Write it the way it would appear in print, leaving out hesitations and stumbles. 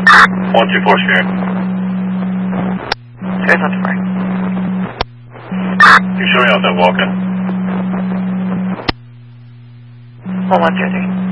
124 sharing. Shares left to right. You show me out that walk-in. 1103.